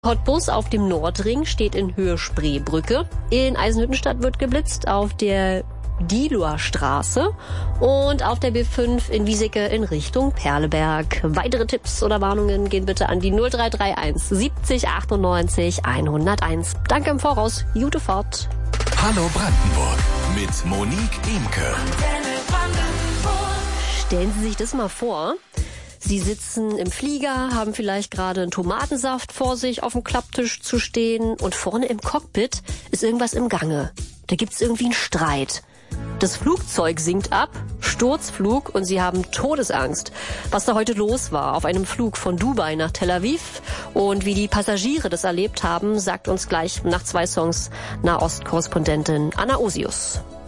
Cottbus auf dem Nordring steht in Höhe Spreebrücke. In Eisenhüttenstadt wird geblitzt auf der Diehloer Straße und auf der B5 in Wieseke in Richtung Perleberg. Weitere Tipps oder Warnungen gehen bitte an die 0331 70 98 101. Danke im Voraus. Gute Fahrt. Hallo Brandenburg mit Monique Imke. Stellen Sie sich das mal vor. Sie sitzen im Flieger, haben vielleicht gerade einen Tomatensaft vor sich auf dem Klapptisch zu stehen und vorne im Cockpit ist irgendwas im Gange. Da gibt's irgendwie einen Streit. Das Flugzeug sinkt ab, Sturzflug und sie haben Todesangst. Was da heute los war auf einem Flug von Dubai nach Tel Aviv und wie die Passagiere das erlebt haben, sagt uns gleich nach 2 Songs Nahost-Korrespondentin Anna Osius.